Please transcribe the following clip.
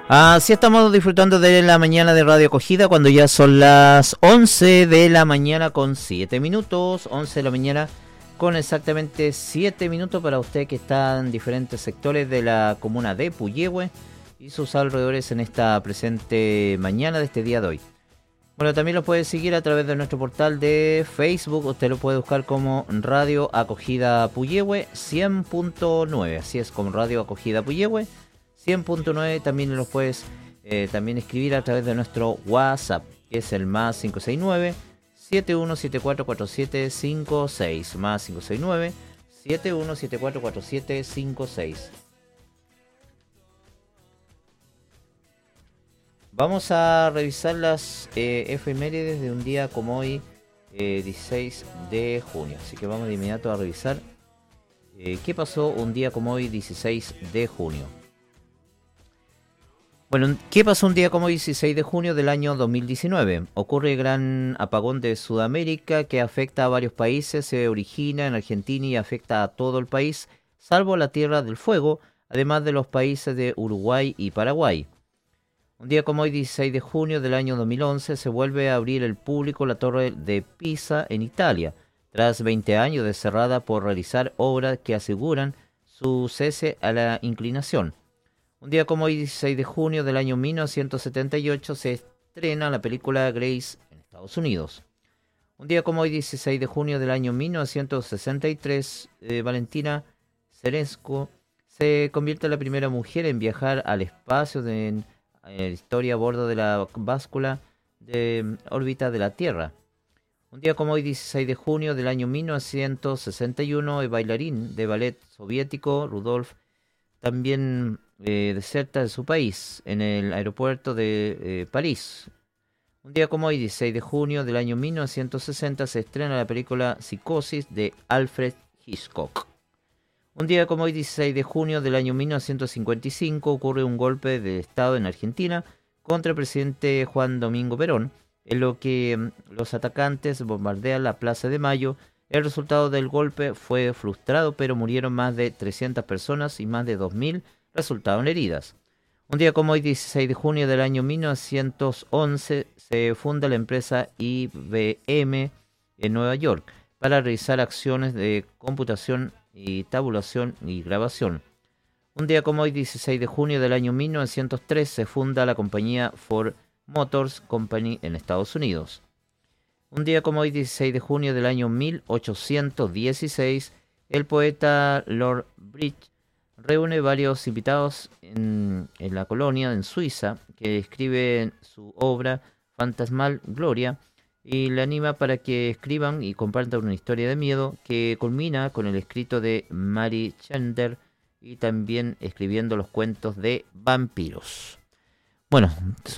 Así estamos disfrutando de la mañana de Radio Acogida cuando ya son las 11 de la mañana con 7 minutos. 11 de la mañana con exactamente 7 minutos para usted que está en diferentes sectores de la comuna de Puyehue y sus alrededores en esta presente mañana de este día de hoy. Bueno, también lo puede seguir a través de nuestro portal de Facebook. Usted lo puede buscar como Radio Acogida Puyehue 100.9. Así es, como Radio Acogida Puyehue 100.9. También los puedes también escribir a través de nuestro WhatsApp, que es el más 569 71744756, más 569 71744756. Vamos a revisar las efemérides de un día como hoy, 16 de junio. Así que vamos de inmediato a revisar qué pasó un día como hoy, 16 de junio. Bueno, ¿qué pasó un día como hoy, 16 de junio del año 2019? Ocurre el gran apagón de Sudamérica que afecta a varios países, se origina en Argentina y afecta a todo el país, salvo la Tierra del Fuego, además de los países de Uruguay y Paraguay. Un día como hoy, 16 de junio del año 2011, se vuelve a abrir al público la Torre de Pisa en Italia, tras 20 años de cerrada por realizar obras que aseguran su cese a la inclinación. Un día como hoy, 16 de junio del año 1978, se estrena la película Grace en Estados Unidos. Un día como hoy, 16 de junio del año 1963, Valentina Tereshko se convierte en la primera mujer en viajar al espacio en historia a bordo de la báscula de órbita de la Tierra. Un día como hoy, 16 de junio del año 1961, el bailarín de ballet soviético Rudolf también deserta de su país en el aeropuerto de París. Un día como hoy, 16 de junio del año 1960, se estrena la película Psicosis de Alfred Hitchcock. Un día como hoy, 16 de junio del año 1955, ocurre un golpe de Estado en Argentina contra el presidente Juan Domingo Perón, en lo que los atacantes bombardean la Plaza de Mayo. El resultado del golpe fue frustrado, pero murieron más de 300 personas y más de 2.000 resultaron heridas. Un día como hoy, 16 de junio del año 1911, se funda la empresa IBM en Nueva York para realizar acciones de computación y tabulación y grabación. Un día como hoy, 16 de junio del año 1903, se funda la compañía Ford Motors Company en Estados Unidos. Un día como hoy, 16 de junio del año 1816, el poeta Lord Bridge reúne varios invitados en la colonia, en Suiza, que escriben su obra Fantasmal Gloria y le anima para que escriban y compartan una historia de miedo que culmina con el escrito de Mary Chandler y también escribiendo los cuentos de vampiros. Bueno,